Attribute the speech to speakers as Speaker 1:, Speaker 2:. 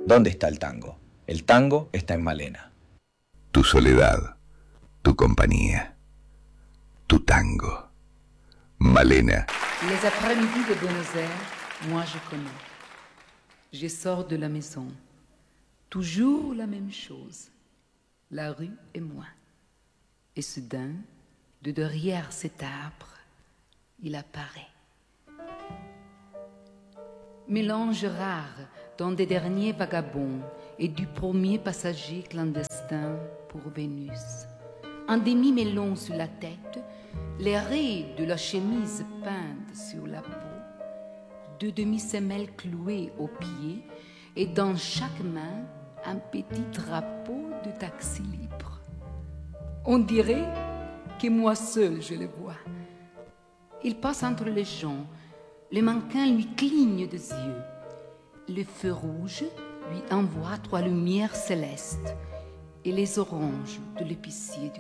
Speaker 1: ¿Dónde está el tango? El tango está en Malena.
Speaker 2: Tu soledad, tu compañía, tu tango. Malena.
Speaker 3: Les après-midi de Buenos Aires, moi je connais. Je sors de la maison. Toujours la même chose. La rue et moi. Et soudain, de derrière cet arbre, il apparaît. Mélange rare d'un des derniers vagabonds et du premier passager clandestin pour Vénus. Un demi-mélon sur la tête, les raies de la chemise peintes sur la peau, deux demi-semelles clouées aux pieds et dans chaque main un petit drapeau de taxi libre. On dirait que moi seul je le vois. Il passe entre les gens, le mannequin lui cligne des yeux. Le feu rouge lui envoie trois lumières célestes et les oranges de l'épicier du